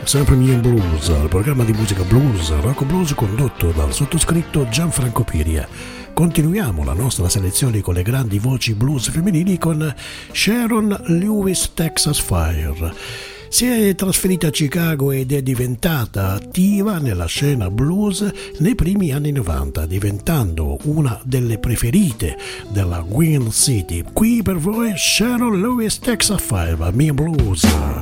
Sempre Me and Blues, il programma di musica blues, rock blues condotto dal sottoscritto Gianfranco Piria. Continuiamo la nostra selezione con le grandi voci blues femminili con Sharon Lewis Texas Fire. Si è trasferita a Chicago ed è diventata attiva nella scena blues nei primi anni 90, diventando una delle preferite della Queen City. Qui per voi Sharon Lewis Texas Fire, Me and Blues.